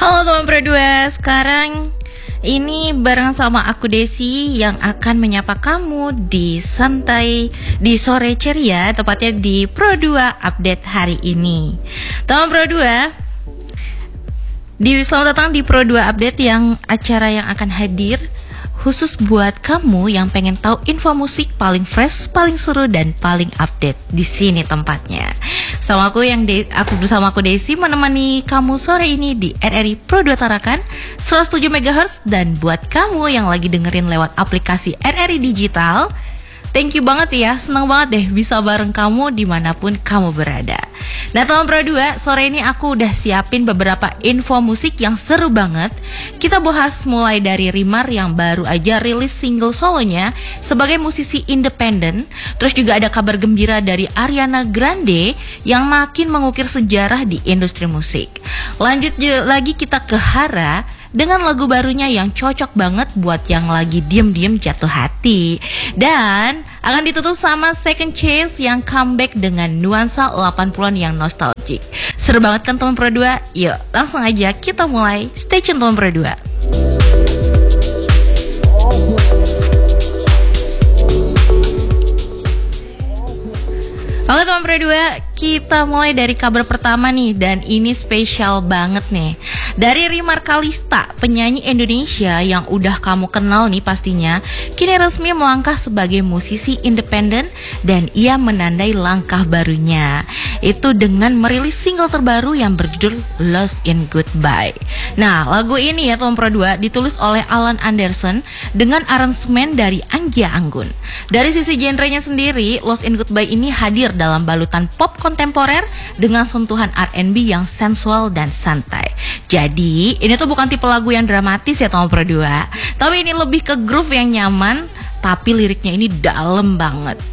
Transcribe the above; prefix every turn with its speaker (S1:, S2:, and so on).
S1: Halo teman berdua, sekarang ini bareng sama aku Desi yang akan menyapa kamu di sore ceria, tepatnya di Pro 2 update hari ini. Teman Pro 2, selamat datang di Pro 2 update, yang acara yang akan hadir khusus buat kamu yang pengen tahu info musik paling fresh, paling seru, dan paling update. Di sini tempatnya. Bersama aku Desi menemani kamu sore ini di RRI Pro 2 Tarakan 107 MHz. Dan buat kamu yang lagi dengerin lewat aplikasi RRI Digital, thank you banget ya, senang banget deh bisa bareng kamu dimanapun kamu berada. Nah teman Pro 2, sore ini aku udah siapin beberapa info musik yang seru banget. Kita bahas mulai dari Rimar yang baru aja rilis single solonya sebagai musisi independen. Terus juga ada kabar gembira dari Ariana Grande yang makin mengukir sejarah di industri musik. Lanjut lagi kita ke Hara dengan lagu barunya yang cocok banget buat yang lagi diem-diem jatuh hati. Dan akan ditutup sama Second Chance yang comeback dengan nuansa 80-an yang nostalgic. Seru banget kan teman Pro 2? Yuk langsung aja kita mulai. Stay tune teman Pro 2. Oke teman Pro 2, kita mulai dari kabar pertama nih. Dan ini spesial banget nih. Dari Rimar Kalista, penyanyi Indonesia yang udah kamu kenal nih pastinya, kini resmi melangkah sebagai musisi independen. Dan ia menandai langkah barunya, itu dengan merilis single terbaru yang berjudul Lost in Goodbye. Nah lagu ini ya teman Pro 2 ditulis oleh Alan Anderson dengan aransemen dari Anggia Anggun. Dari sisi genrenya sendiri, Lost in Goodbye ini hadir dalam balutan pop kontemporer dengan sentuhan R&B yang sensual dan santai. Jadi ini tuh bukan tipe lagu yang dramatis ya teman Pro 2, tapi ini lebih ke groove yang nyaman, tapi liriknya ini dalam banget.